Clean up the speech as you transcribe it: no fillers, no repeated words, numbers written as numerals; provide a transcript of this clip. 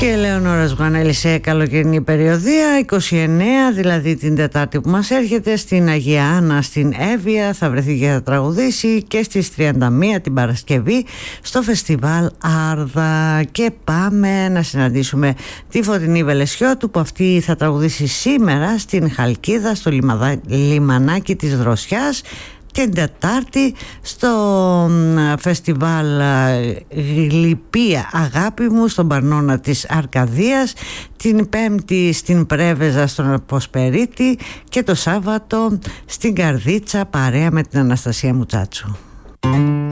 Και Ελεονόρα Ζουγανέλη σε καλοκαιρινή περιοδία, 29 δηλαδή την Τετάρτη που μας έρχεται, στην Αγία Άννα στην Εύβοια θα βρεθεί και θα τραγουδήσει, και στις 31 την Παρασκευή στο φεστιβάλ Άρδα. Και πάμε να συναντήσουμε τη Φωτεινή Βελεσιώτου, που αυτή θα τραγουδήσει σήμερα στην Χαλκίδα, στο λιμανάκι της Δροσιάς, και την Τετάρτη στο φεστιβάλ Γλυπία Αγάπη μου στον Παρνώνα της Αρκαδίας, την Πέμπτη στην Πρέβεζα στον Αποσπερίτη και το Σάββατο στην Καρδίτσα παρέα με την Αναστασία Μουτσάτσου.